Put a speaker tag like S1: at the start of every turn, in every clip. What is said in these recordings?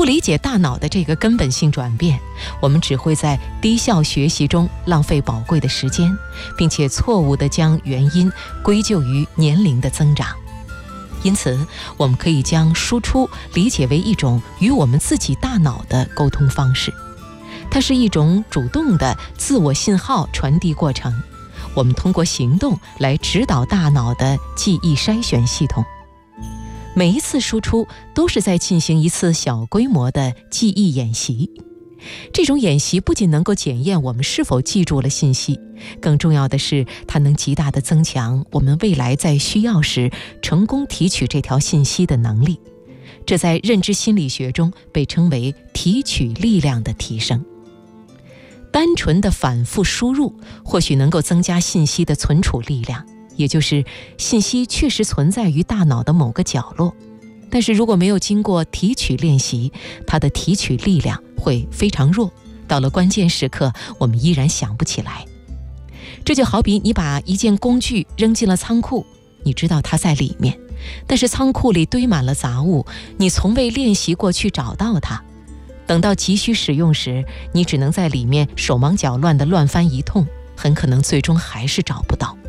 S1: 不理解大脑的这个根本性转变，我们只会在低效学习中浪费宝贵的时间，并且错误地将原因归咎于年龄的增长。因此，我们可以将输出理解为一种与我们自己大脑的沟通方式，它是一种主动的自我信号传递过程。我们通过行动来指导大脑的记忆筛选系统。每一次输出都是在进行一次小规模的记忆演习。这种演习不仅能够检验我们是否记住了信息，更重要的是，它能极大地增强我们未来在需要时成功提取这条信息的能力。这在认知心理学中被称为提取力量的提升。单纯的反复输入或许能够增加信息的存储力量，也就是信息确实存在于大脑的某个角落，但是如果没有经过提取练习，它的提取力量会非常弱，到了关键时刻我们依然想不起来。这就好比你把一件工具扔进了仓库，你知道它在里面，但是仓库里堆满了杂物，你从未练习过去找到它。等到急需使用时，你只能在里面手忙脚乱地乱翻一通，很可能最终还是找不到。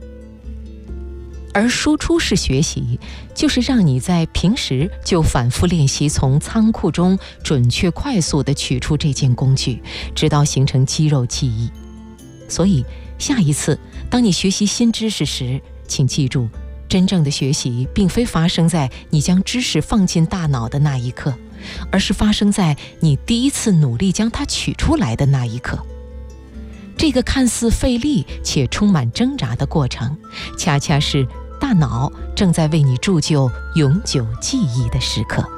S1: 而输出式学习就是让你在平时就反复练习从仓库中准确快速地取出这件工具，直到形成肌肉记忆。所以下一次当你学习新知识时，请记住，真正的学习并非发生在你将知识放进大脑的那一刻，而是发生在你第一次努力将它取出来的那一刻。这个看似费力且充满挣扎的过程，恰恰是大脑正在为你铸就永久记忆的时刻。